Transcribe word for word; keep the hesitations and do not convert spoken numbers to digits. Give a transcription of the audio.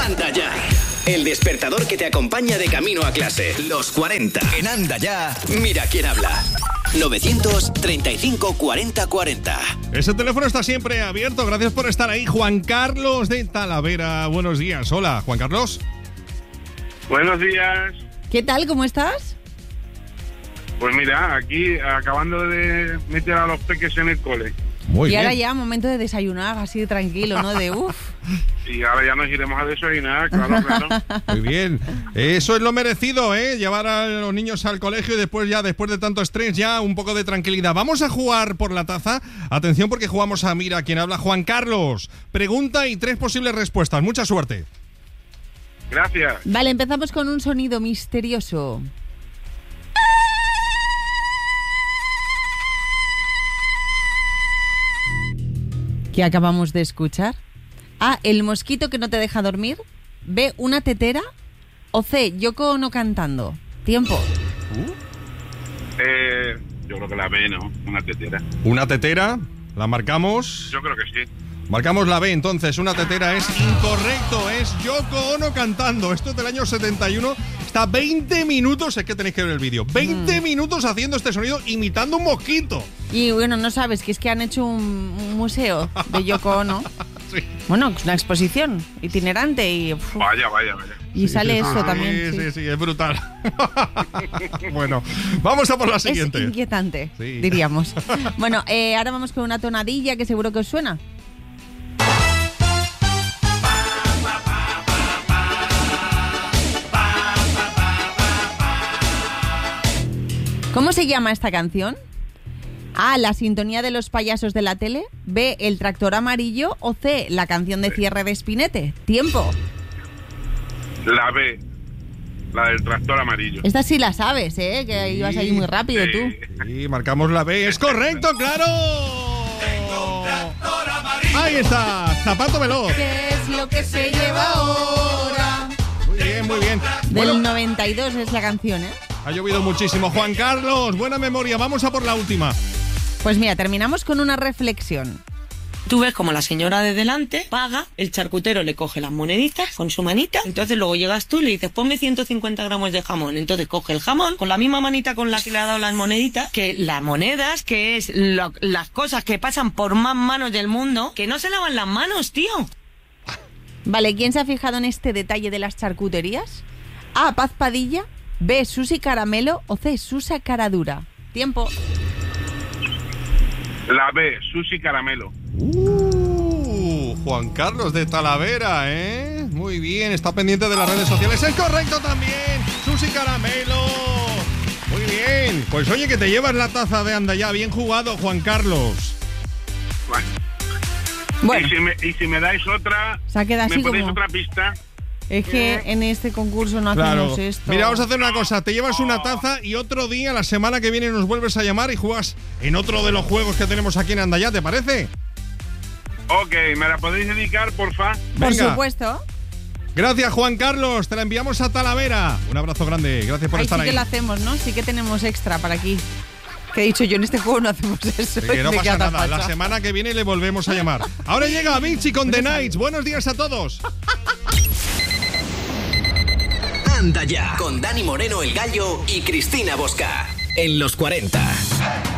Anda Ya. El despertador que te acompaña de camino a clase. Los cuarenta. En Anda Ya. Mira quién habla. novecientos treinta y cinco cuarenta cuarenta. Ese teléfono está siempre abierto. Gracias por estar ahí. Juan Carlos de Talavera. Buenos días. Hola, Juan Carlos. Buenos días. ¿Qué tal? ¿Cómo estás? Pues mira, aquí acabando de meter a los peques en el cole. Muy y bien. ahora ya momento de desayunar, así tranquilo, ¿no? De uff. Y ahora ya nos iremos a desayunar, claro, claro. Muy bien. Eso es lo merecido, ¿eh? Llevar a los niños al colegio y después ya, después de tanto estrés, ya un poco de tranquilidad. Vamos a jugar por la taza. Atención porque jugamos a Mira quién habla. Juan Carlos. Pregunta y tres posibles respuestas. Mucha suerte. Gracias. Vale, empezamos con un sonido misterioso. ¿Qué acabamos de escuchar? A, el mosquito que no te deja dormir. B, una tetera. O C, Yoko Ono cantando. Tiempo. Uh. Eh, yo creo que la B, ¿no? Una tetera. Una tetera. La marcamos. Yo creo que sí. Marcamos la B, entonces. Una tetera es incorrecto. Es Yoko Ono cantando. Esto es del año setenta y uno. Está veinte minutos. Es que tenéis que ver el vídeo. veinte mm. minutos haciendo este sonido, imitando un mosquito. Y bueno, no sabes que es que han hecho un, un museo de Yoko Ono. Sí. Bueno, es una exposición itinerante y... Uf, vaya, vaya, vaya. Y sí, sale sí, eso sí, también. Sí, sí, sí, sí, es brutal. Bueno, vamos a por la siguiente. Es inquietante, sí. diríamos. Bueno, eh, ahora vamos con una tonadilla que seguro que os suena. ¿Cómo se llama esta canción? A, la sintonía de los payasos de la tele. B, el tractor amarillo. O C, la canción de cierre de Spinete. Tiempo. La B, la del tractor amarillo. Esta sí la sabes, ¿eh? Que sí, ibas ahí muy rápido sí. tú. Sí, marcamos la B. ¡Es correcto, claro! Tengo un tractor amarillo. Ahí está, zapato veloz. ¿Qué es lo que se lleva ahora? Muy bien, muy bien. Del Bueno, noventa y dos es la canción, ¿eh? ha llovido muchísimo. Juan Carlos, buena memoria. Vamos a por la última. Pues mira, terminamos con una reflexión. Tú ves como la señora de delante paga, el charcutero le coge las moneditas con su manita, entonces luego llegas tú y le dices, ponme ciento cincuenta gramos de jamón, entonces coge el jamón con la misma manita con la que le ha dado las moneditas, que las monedas, que es lo, las cosas que pasan por más manos del mundo, que no se lavan las manos, tío. Vale, ¿quién se ha fijado en este detalle de las charcuterías? A, Paz Padilla. B, Susi Caramelo. O C, Susa Caradura. Tiempo. La B, Susi Caramelo. Uh, Juan Carlos de Talavera, ¿eh? Muy bien, está pendiente de las redes sociales. ¡Es correcto también! ¡Susi Caramelo! Muy bien. Pues oye, que te llevas la taza de Anda Ya. Bien jugado, Juan Carlos. Bueno. Bueno. Y si me, y si me dais otra, Se ha quedado me así ponéis como... otra pista. Es que en este concurso no Claro. hacemos esto. Mira, vamos a hacer una cosa. Te llevas una taza y otro día, la semana que viene, nos vuelves a llamar y juegas en otro de los juegos que tenemos aquí en Anda Ya, ¿te parece? Ok, ¿me la podéis dedicar, porfa? Por Venga. supuesto. Gracias, Juan Carlos. Te la enviamos a Talavera. Un abrazo grande. Gracias por Ahí estar sí ahí. que la hacemos, ¿no? Sí que tenemos extra para aquí. Que he dicho yo, en este juego no hacemos eso. Sí, que no Me pasa queda nada. La facha. semana que viene le volvemos a llamar. Ahora llega Avicii con The Nights. Buenos días a todos. Anda Ya. Con Dani Moreno, el Gallo, y Cristina Bosca. En los cuarenta.